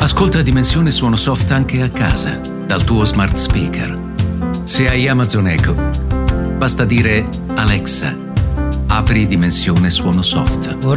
Ascolta Dimensione Suono Soft anche a casa, dal tuo smart speaker. Se hai Amazon Echo, basta dire Alexa, apri Dimensione Suono Soft.